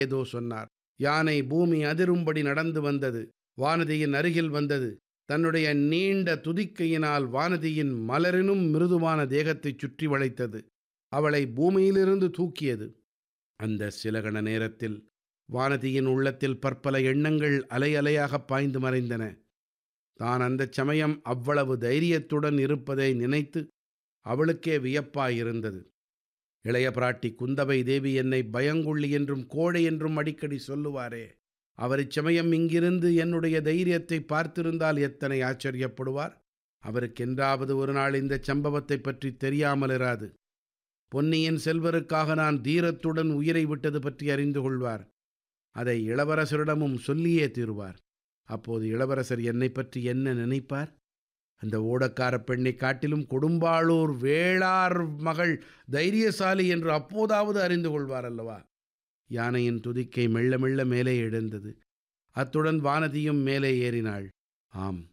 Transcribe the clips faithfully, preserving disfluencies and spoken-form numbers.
ஏதோ சொன்னார். யானை பூமி அதிரும்படி நடந்து வந்தது. வானதியின் அருகில் வந்தது. தன்னுடைய நீண்ட துதிக்கையினால் வானதியின் மலரினும் மிருதுவான தேகத்தைச் சுற்றி வளைத்தது. அவளை பூமியிலிருந்து தூக்கியது. அந்த சில கண நேரத்தில் வானதியின் உள்ளத்தில் பற்பல எண்ணங்கள் அலை அலையாகப் பாய்ந்து மறைந்தன. தான் அந்தச் சமயம் அவ்வளவு தைரியத்துடன் இருப்பதை நினைத்து அவளுக்கே வியப்பாயிருந்தது. இளைய பிராட்டி குந்தவை தேவி என்னை பயங்கொள்ளி என்றும் கோழை என்றும் அடிக்கடி சொல்லுவாரே, அவர் இச்சமயம் இங்கிருந்து என்னுடைய தைரியத்தை பார்த்திருந்தால் எத்தனை ஆச்சரியப்படுவார். அவருக்கென்றாவது ஒரு நாள் இந்த சம்பவத்தை பற்றி தெரியாமலிராது. பொன்னியின் செல்வருக்காக நான் தீரத்துடன் உயிரை விட்டது பற்றி அறிந்து கொள்வார். அதை இளவரசரிடமும் சொல்லியே தீருவார். அப்போது இளவரசர் என்னை பற்றி என்ன நினைப்பார்? அந்த ஓடக்கார பெண்ணை காட்டிலும் கொடும்பாளூர் வேளார் மகள் தைரியசாலி என்று அப்போதாவது அறிந்து கொள்வார் அல்லவா? யானையின் துதிக்கை மெல்ல மெல்ல மேலே எழுந்தது. அத்துடன் வானதியும் மேலே ஏறினாள். ஆம்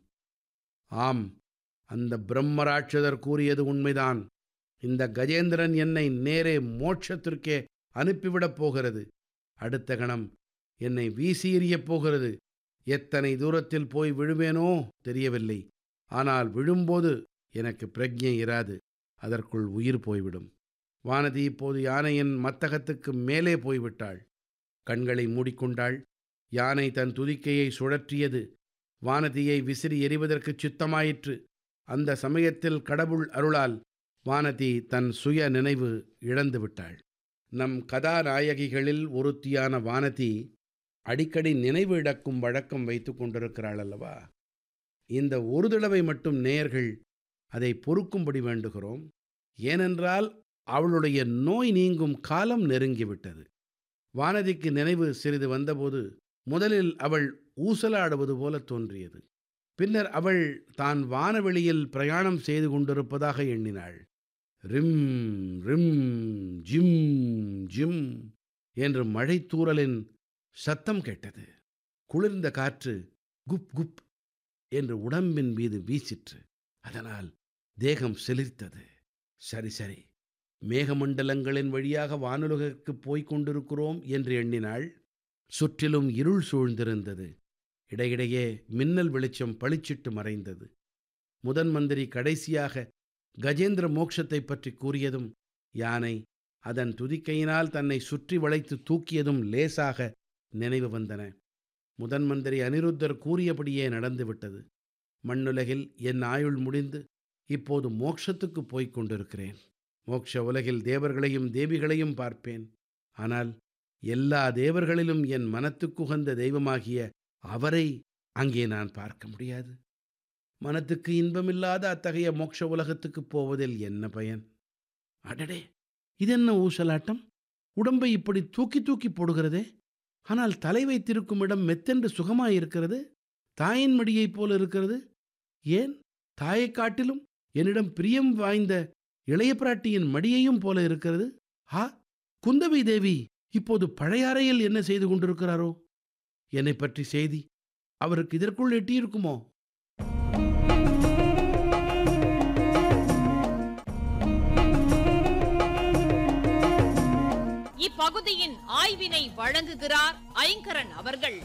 ஆம், அந்த பிரம்மராட்சதர் கூறியது உண்மைதான். இந்த கஜேந்திரன் என்னை நேரே மோட்சத்திற்கே அனுப்பிவிடப் போகிறது. அடுத்த கணம் என்னை வீசி எறியப் போகிறது. எத்தனை தூரத்தில் போய் விழுவேனோ தெரியவில்லை. ஆனால் விழும்போது எனக்கு பிரஜை இராது. அதற்குள் உயிர் போய்விடும். வானதி இப்போது யானையின் மத்தகத்துக்கு மேலே போய்விட்டாள். கண்களை மூடிக்கொண்டாள். யானை தன் துதிக்கையை சுழற்றியது. வானதியை விசிறி எறிவதற்கு சித்தமாயிற்று. அந்த சமயத்தில் கடவுள் அருளால் வானதி தன் சுய நினைவு இழந்து விட்டாள். நம் கதாநாயகிகளில் ஒருத்தியான வானதி அடிக்கடி நினைவு இழக்கும் வழக்கம் வைத்து கொண்டிருக்கிறாள் அல்லவா? இந்த ஒரு தடவை மட்டும் நேயர்கள் அதை பொறுக்கும்படி வேண்டுகிறோம். ஏனென்றால் அவளுடைய நோய் நீங்கும் காலம் நெருங்கிவிட்டது. வானதிக்கு நினைவு சிறிது வந்தபோது முதலில் அவள் ஊசலாடுவது போல தோன்றியது. பின்னர் அவள் தான் வானவெளியில் பிரயாணம் செய்து கொண்டிருப்பதாக எண்ணினாள். ரிம் ரிம் ஜிம் ஜிம் என்று மழைத்தூறலின் சத்தம் கேட்டது. குளிர்ந்த காற்று குப் குப் என்று உடம்பின் மீது வீசிற்று. அதனால் தேகம் சிலிர்த்தது. சரி சரி, மேகமண்டலங்களின் வழியாக வானுலகிற்கு போய்க் கொண்டிருக்கிறோம் என்று எண்ணினாள். சுற்றிலும் இருள் சூழ்ந்திருந்தது. இடையிடையே மின்னல் வெளிச்சம் பளிச்சிட்டு மறைந்தது. முதன் மந்திரி கடைசியாக கஜேந்திர மோட்சத்தை பற்றி கூறியதும், யானை அதன் துதிக்கையினால் தன்னை சுற்றி வளைத்து தூக்கியதும் லேசாக நினைவு வந்தன. முதன் மந்திரி அனிருத்தர் கூறியபடியே நடந்துவிட்டது. மண்ணுலகில் என் ஆயுள் முடிந்து இப்போது மோட்சத்துக்கு போய்க் கொண்டிருக்கிறேன். மோட்ச உலகில் தேவர்களையும் தேவிகளையும் பார்ப்பேன். ஆனால் எல்லா தேவர்களிலும் என் மனத்துக்குகந்த தெய்வமாகிய அவரை அங்கே நான் பார்க்க முடியாது. மனத்துக்கு இன்பமில்லாத அத்தகைய மோட்ச உலகத்துக்குப் போவதில் என்ன பயன்? அடடே, இதென்ன ஊசலாட்டம்! உடம்பை இப்படி தூக்கி தூக்கி போடுகிறதே. ஆனால் தலை வைத்திருக்கும் இடம் மெத்தென்று சுகமாயிருக்கிறது. தாயின் மடியைப் போல இருக்கிறது. ஏன், தாயைக் காட்டிலும் என்னிடம் பிரியம் வாய்ந்த இளைய பிராட்டியின் மடியையும் போல இருக்கிறது. ஆ, குந்தவை தேவி இப்போது பழையாறையில் என்ன செய்து கொண்டிருக்கிறாரோ? என்னை பற்றி செய்தி அவருக்கு இதற்குள் எட்டியிருக்குமோ? இப்பகுதியின் ஆய்வினை வழங்குகிறார் ஐங்கரன் அவர்கள்.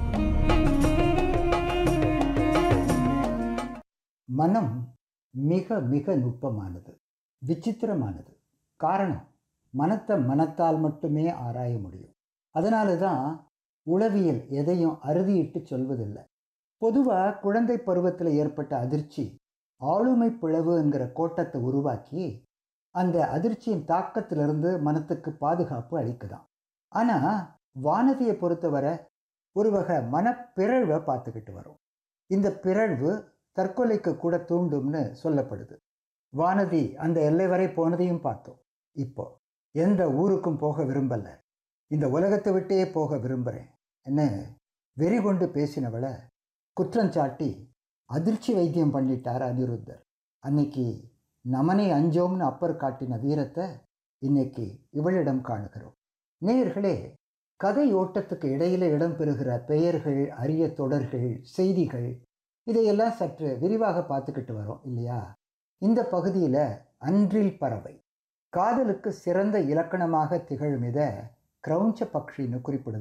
மனம் மிக மிக நுட்பமானது, விசித்திரமானது. காரணம், மனத்தை மனத்தால் மட்டுமே ஆராய முடியும். அதனால தான் உளவியல் எதையும் அறுதியிட்டு சொல்வதில்லை. பொதுவாக குழந்தை பருவத்தில் ஏற்பட்ட அதிர்ச்சி ஆளுமை பிளவு என்கிற கோட்டத்தை உருவாக்கி அந்த அதிர்ச்சியின் தாக்கத்திலிருந்து மனத்துக்கு பாதுகாப்பு அளிக்குதாம். ஆனால் வானதியை பொறுத்தவரை ஒரு வகை மனப்பிறழ்வை பார்த்துக்கிட்டு வரும். இந்த பிறழ்வு தற்கொலைக்கு கூட தூண்டும்னு சொல்லப்படுது. வானதி அந்த எல்லை வரை போனதையும் பார்த்தோம். இப்போ எந்த ஊருக்கும் போக விரும்பல, இந்த உலகத்தை விட்டே போக விரும்புகிறேன் என்ன வெறி கொண்டு பேசினவளை குற்றஞ்சாட்டி அதிர்ச்சி வைத்தியம் பண்ணிட்டார் அனிருத்தர். அன்னைக்கு நமனை அஞ்சோம்னு அப்பர் காட்டின வீரத்தை இன்னைக்கு இவளிடம் காணுகிறோம். நேயர்களே, கதை ஓட்டத்துக்கு இடையில இடம்பெறுகிற பெயர்கள், அரிய தொடர்கள், செய்திகள், இதையெல்லாம் சற்று விரிவாக பார்த்துக்கிட்டு வரோம் இல்லையா? இந்த பகுதியில் அன்றில் பறவை காதலுக்கு சிறந்த இலக்கணமாக திகழும் இதை கிரௌஞ்ச பக்ஷின்னு குறிப்பிடுது.